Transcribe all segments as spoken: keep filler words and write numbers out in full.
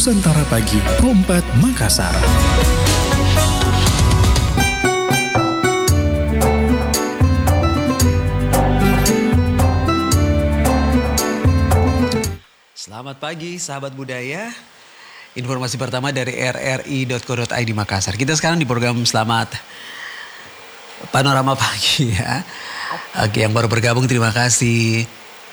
Nusantara Pagi, Pro empat Makassar. Selamat pagi sahabat budaya. Informasi pertama dari r r i dot co dot i d Makassar. Kita sekarang di program Selamat Panorama Pagi ya. Oke, yang baru bergabung terima kasih.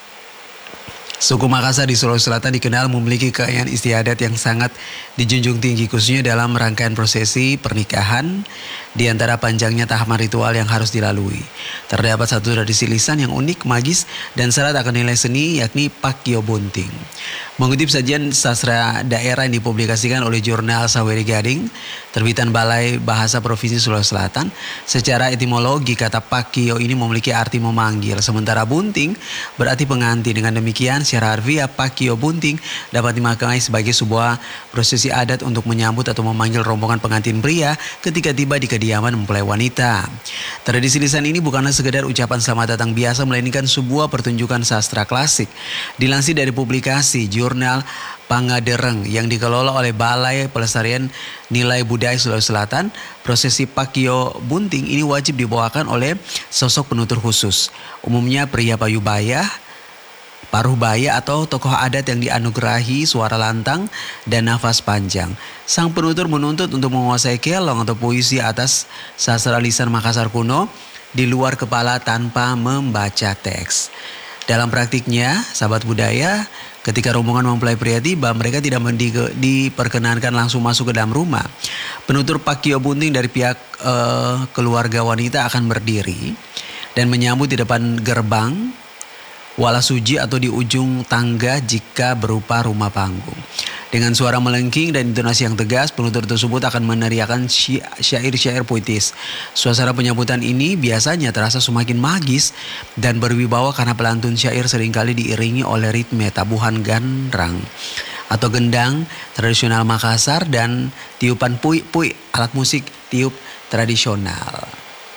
Suku Makassar di Sulawesi Selatan dikenal memiliki kekayaan istiadat yang sangat dijunjung tinggi, khususnya dalam rangkaian prosesi pernikahan. Di antara panjangnya tahapan ritual yang harus dilalui, terdapat satu tradisi lisan yang unik, magis, dan syarat akan nilai seni, yakni Pakio Bunting. Mengutip sajian sastra daerah yang dipublikasikan oleh jurnal Saweri Gading, terbitan Balai Bahasa Provinsi Sulawesi Selatan, secara etimologi kata Pakio ini memiliki arti memanggil, sementara bunting berarti pengantin. Dengan demikian, secara harfiah Pakio Bunting dapat dimaknai sebagai sebuah prosesi adat untuk menyambut atau memanggil rombongan pengantin pria ketika tiba di kediaman mempelai wanita. Tradisi lisan ini bukanlah sekedar ucapan selamat datang biasa, melainkan sebuah pertunjukan sastra klasik. Dilansir dari publikasi jurnal Pangadereng yang dikelola oleh Balai Pelestarian Nilai Budaya Sulawesi Selatan, prosesi Pakio Bunting ini wajib dibawakan oleh sosok penutur khusus, umumnya pria Payubaya, paruh baya atau tokoh adat yang dianugerahi suara lantang dan nafas panjang. Sang penutur menuntut untuk menguasai kelong atau puisi atas sastra lisan Makassar kuno di luar kepala tanpa membaca teks. Dalam praktiknya, sahabat budaya, ketika rombongan mempelai pria tiba, mereka tidak diperkenankan langsung masuk ke dalam rumah. Penutur Pakio Bunting dari pihak uh, keluarga wanita akan berdiri dan menyambut di depan gerbang wala suji atau di ujung tangga jika berupa rumah panggung. Dengan suara melengking dan intonasi yang tegas, penutur tersebut akan meneriakan syair-syair puitis. Suasana penyambutan ini biasanya terasa semakin magis dan berwibawa karena pelantun syair seringkali diiringi oleh ritme tabuhan gandrang atau gendang tradisional Makassar dan tiupan pui-pui, alat musik tiup tradisional.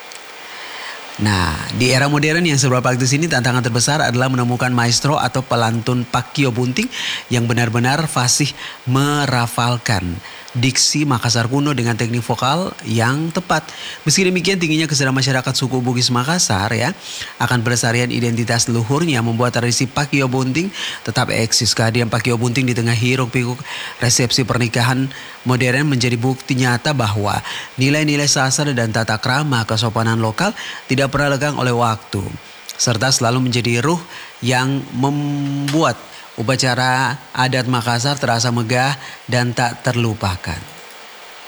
Nah, di era modern yang serba praktis ini, tantangan terbesar adalah menemukan maestro atau pelantun Pakio Bunting yang benar-benar fasih merafalkan diksi Makassar kuno dengan teknik vokal yang tepat. Meski demikian, tingginya kesadaran masyarakat suku Bugis Makassar ya akan pelestarian identitas leluhurnya membuat tradisi Pakio Bunting tetap eksis. Kehadiran Pakio Bunting di tengah hiruk-pikuk resepsi pernikahan modern menjadi bukti nyata bahwa nilai-nilai sastra dan tata krama kesopanan lokal tidak pernah lekang oleh waktu, serta selalu menjadi ruh yang membuat upacara adat Makassar terasa megah dan tak terlupakan.